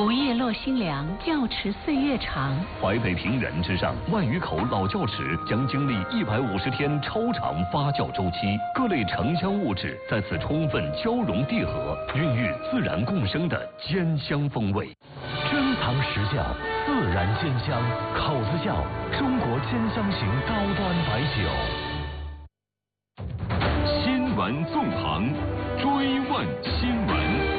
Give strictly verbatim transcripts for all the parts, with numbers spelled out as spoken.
午夜落心凉，窖池岁月长。 淮北平原之上，万余口老窖池将经历一百五十天超长发酵周期，各类城乡物质在此充分交融缔合，孕育自然共生的坚香风味。 珍藏实窖，自然坚香，口子窖，中国坚香型高端白酒。 新闻纵横，追问新闻。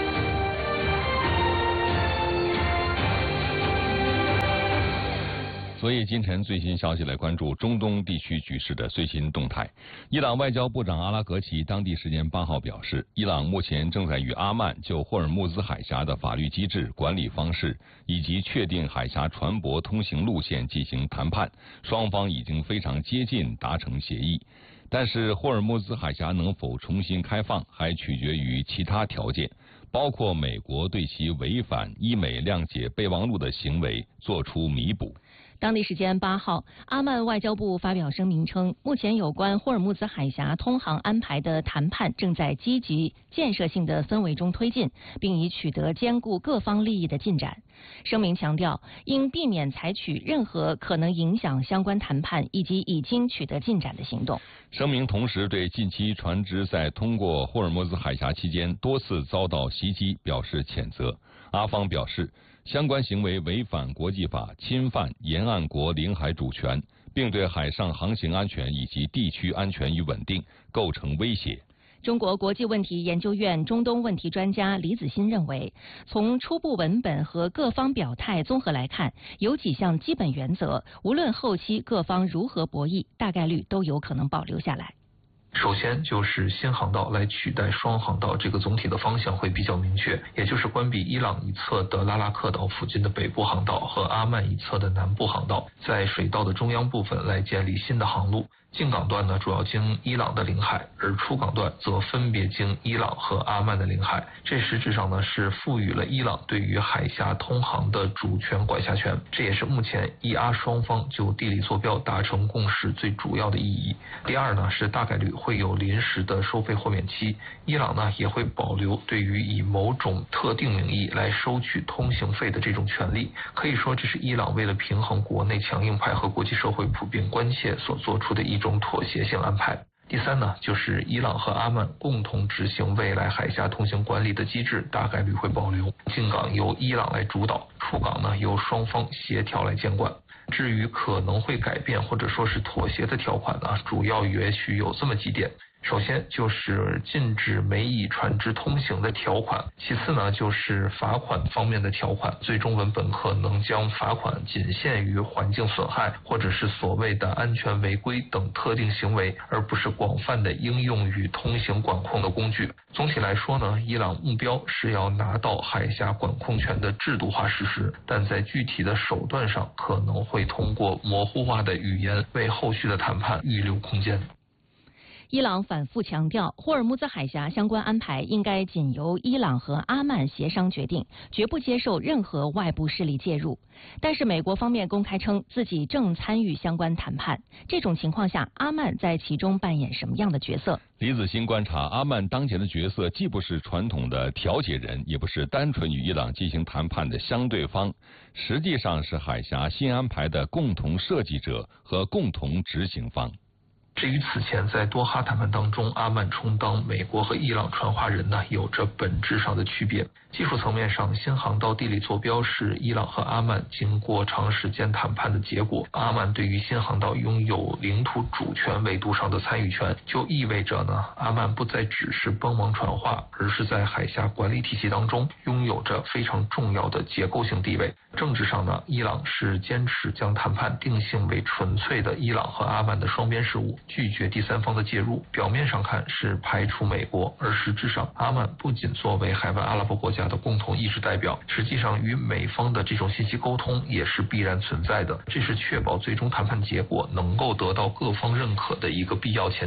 昨夜今晨最新消息来关注中东地区局势的最新动态。伊朗外交部长阿拉格齐当地时间八号表示，伊朗目前正在与阿曼就霍尔木兹海峡的法律机制、管理方式以及确定海峡船舶通行路线进行谈判，双方已经非常接近达成协议。但是霍尔木兹海峡能否重新开放，还取决于其他条件，包括美国对其违反伊美谅解备忘录的行为做出弥补。 当地时间八号，阿曼外交部发表声明称，目前有关霍尔木兹海峡通航安排的谈判正在积极建设性的氛围中推进，并已取得兼顾各方利益的进展。声明强调，应避免采取任何可能影响相关谈判以及已经取得进展的行动。 声明同时对近期船只在通过霍尔木兹海峡期间多次遭到袭击表示谴责。阿方表示，相关行为违反国际法，侵犯沿岸国领海主权，并对海上航行安全以及地区安全与稳定构成威胁。 中国国际问题研究院中东问题专家李子欣认为，从初步文本和各方表态综合来看，有几项基本原则，无论后期各方如何博弈，大概率都有可能保留下来。 首先就是新航道来取代双航道，这个总体的方向会比较明确，也就是关闭伊朗一侧的拉拉克岛附近的北部航道和阿曼一侧的南部航道，在水道的中央部分来建立新的航路。进港段呢主要经伊朗的领海，而出港段则分别经伊朗和阿曼的领海。这实质上呢是赋予了伊朗对于海峡通航的主权管辖权，这也是目前伊阿双方就地理坐标达成共识最主要的意义。第二呢是大概率会有临时的收费豁免期，伊朗呢也会保留对于以某种特定名义来收取通行费的这种权利。可以说这是伊朗为了平衡国内强硬派和国际社会普遍关切所做出的一种妥协性安排。第三呢，就是伊朗和阿曼共同执行未来海峡通行管理的机制，大概率会保留。进港由伊朗来主导，出港呢由双方协调来监管。至于可能会改变或者说是妥协的条款呢，主要也许有这么几点。首先就是禁止美以船只通行的条款，其次呢就是罚款方面的条款，最终文本可能将罚款仅限于环境损害或者是所谓的安全违规等特定行为，而不是广泛的应用于通行管控的工具。总体来说呢，伊朗目标是要拿到海峡管控权的制度化实施，但在具体的手段上可能会通过模糊化的语言为后续的谈判预留空间。 伊朗反复强调，霍尔木兹海峡相关安排应该仅由伊朗和阿曼协商决定，绝不接受任何外部势力介入。但是美国方面公开称自己正参与相关谈判，这种情况下，阿曼在其中扮演什么样的角色？ 李子欣观察，阿曼当前的角色既不是传统的调解人，也不是单纯与伊朗进行谈判的相对方，实际上是海峡新安排的共同设计者和共同执行方。 至于此前在多哈谈判当中，阿曼充当美国和伊朗传话人呢，有着本质上的区别。技术层面上，新航道地理坐标是伊朗和阿曼经过长时间谈判的结果。阿曼对于新航道拥有领土主权维度上的参与权，就意味着呢，阿曼不再只是帮忙传话，而是在海峡管理体系当中拥有着非常重要的结构性地位。政治上呢，伊朗是坚持将谈判定性为纯粹的伊朗和阿曼的双边事务，拒绝第三方的介入。表面上看是排除美国，而实质上阿曼不仅作为海湾阿拉伯国家的共同意识代表，实际上与美方的这种信息沟通也是必然存在的，这是确保最终谈判结果能够得到各方认可的一个必要前提。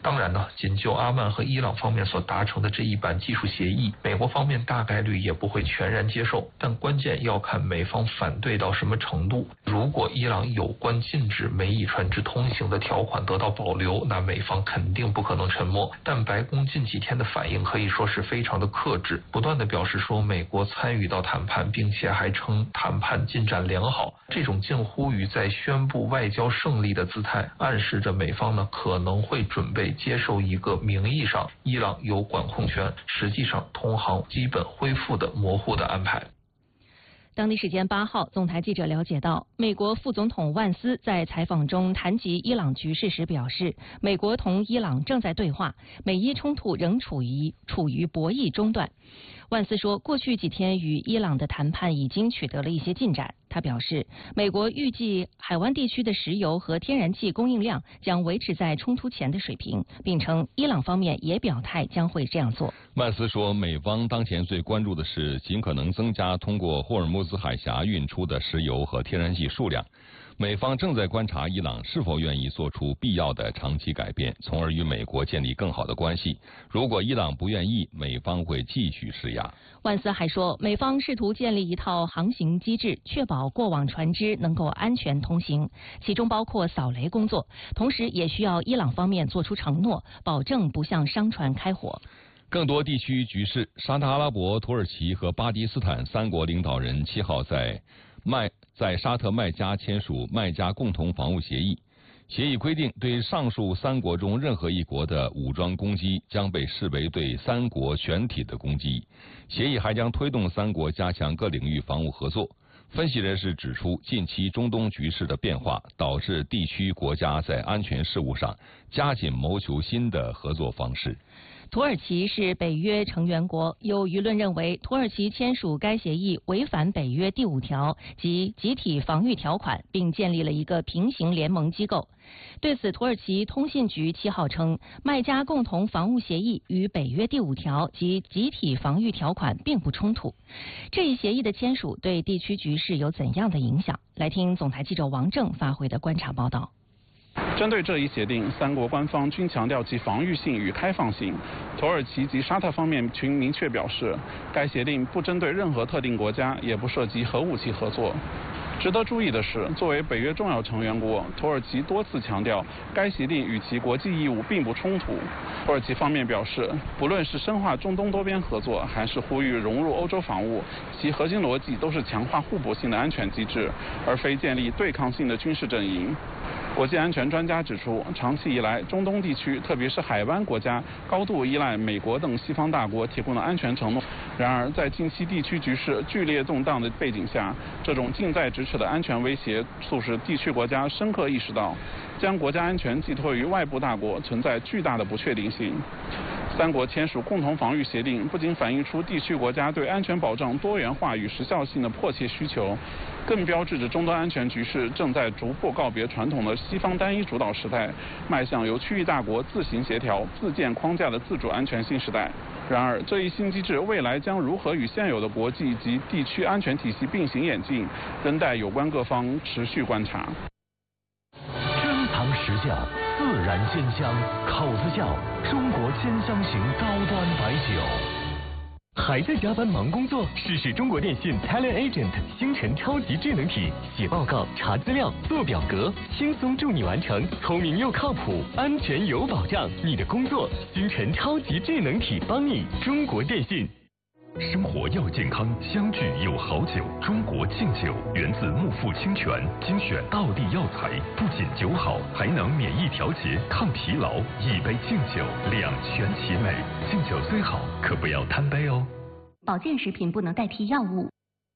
当然呢，仅就阿曼和伊朗方面所达成的这一版技术协议，美国方面大概率也不会全然接受，但关键要看美方反对到什么程度。如果伊朗有关禁止美以船只通行的条款得到保留，那美方肯定不可能沉默。但白宫近几天的反应可以说是非常的克制，不断的表示说美国参与到谈判，并且还称谈判进展良好。这种近乎于在宣布外交胜利的姿态，暗示着美方呢可能会准备接受一个名义上伊朗有管控权，实际上通航基本恢复的模糊的安排。 当地时间八号，总台记者了解到，美国副总统万斯在采访中谈及伊朗局势时表示，美国同伊朗正在对话，美伊冲突仍处于处于博弈中段。万斯说，过去几天与伊朗的谈判已经取得了一些进展。他表示，美国预计海湾地区的石油和天然气供应量将维持在冲突前的水平，并称伊朗方面也表态将会这样做。 万斯说，美方当前最关注的是尽可能增加通过霍尔木兹海峡运出的石油和天然气数量。美方正在观察伊朗是否愿意做出必要的长期改变，从而与美国建立更好的关系。如果伊朗不愿意，美方会继续施压。 万斯还说，美方试图建立一套航行机制，确保过往船只能够安全通行，其中包括扫雷工作，同时也需要伊朗方面做出承诺，保证不向商船开火。 更多地区局势，沙特阿拉伯、土耳其和巴基斯坦三国领导人七号在麦在沙特麦加签署麦加共同防务协议。协议规定，对上述三国中任何一国的武装攻击将被视为对三国全体的攻击。协议还将推动三国加强各领域防务合作。分析人士指出，近期中东局势的变化导致地区国家在安全事务上加紧谋求新的合作方式。 土耳其是北约成员国，有舆论认为土耳其签署该协议违反北约第五条及集体防御条款，并建立了一个平行联盟机构。对此，土耳其通信局七号称，麦加共同防务协议与北约第五条及集体防御条款并不冲突。这一协议的签署对地区局势有怎样的影响？来听总台记者王正发回的观察报道。 针对这一协定，三国官方均强调其防御性与开放性。土耳其及沙特方面均明确表示，该协定不针对任何特定国家，也不涉及核武器合作。值得注意的是，作为北约重要成员国，土耳其多次强调该协定与其国际义务并不冲突。土耳其方面表示，不论是深化中东多边合作，还是呼吁融入欧洲防务，其核心逻辑都是强化互补性的安全机制，而非建立对抗性的军事阵营。国际安全专家指出，长期以来，中东地区特别是海湾国家高度依赖美国等西方大国提供的安全承诺。然而，在近期地区局势剧烈动荡的背景下，这种近在咫尺的安全威胁，促使地区国家深刻意识到，将国家安全寄托于外部大国存在巨大的不确定性。三国签署共同防御协定，不仅反映出地区国家对安全保障多元化与时效性的迫切需求，更标志着中东安全局势正在逐步告别传统的西方单一主导时代，迈向由区域大国自行协调、自建框架的自主安全新时代。然而，这一新机制未来将如何与现有的国际及地区安全体系并行演进，仍待有关各方持续观察。 珍藏实窖，自然鲜香，口子窖，中国鲜香型高端白酒。还在加班忙工作？试试中国电信 Talent Agent 星辰超级智能体，写报告、查资料、做表格，轻松助你完成，聪明又靠谱，安全有保障。你的工作，星辰超级智能体帮你。中国电信。 生活要健康，相聚有好酒。中国敬酒源自木富清泉，精选道地药材，不仅酒好，还能免疫调节、抗疲劳。一杯敬酒，两全其美。敬酒虽好，可不要贪杯哦。 保健食品不能代替药物。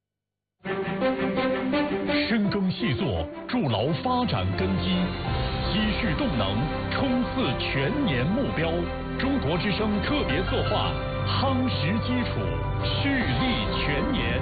深耕细作，筑牢发展根基，积蓄动能，冲刺全年目标。中国之声特别策划。夯实基础，蓄力全年。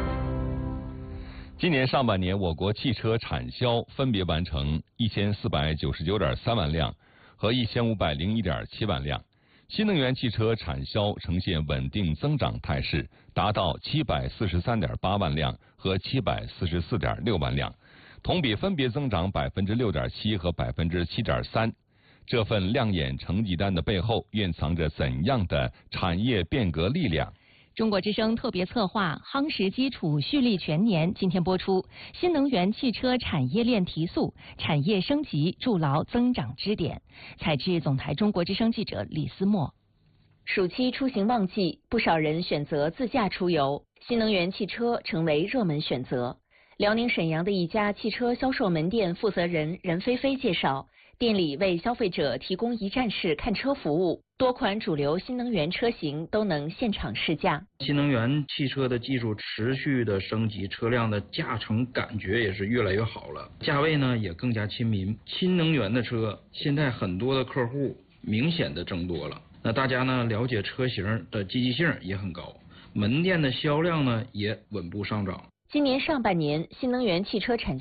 今年上半年，我国汽车产销分别完成一千四百九十九点三万辆和一千五百零一点七万辆。新能源汽车产销呈现稳定增长态势，达到七百四十三点八万辆和七百四十四点六万辆，同比分别增长百分之六点七和百分之七点三。 这份亮眼成绩单的背后蕴藏着怎样的产业变革力量？ 中国之声特别策划夯实基础蓄力全年今天播出，新能源汽车产业链提速，产业升级筑牢增长支点。采制总台中国之声记者李思墨。 暑期出行旺季，不少人选择自驾出游，新能源汽车成为热门选择。辽宁沈阳的一家汽车销售门店负责人任菲菲介绍，店里为消费者提供一站式看车服务，多款主流新能源车型都能现场试驾。 新能源汽车的技术持续的升级，车辆的驾乘感觉也是越来越好了，价位呢也更加亲民。新能源的车现在很多的客户明显的增多了，那大家呢了解车型的积极性也很高，门店的销量呢也稳步上涨。 今年上半年，新能源汽车产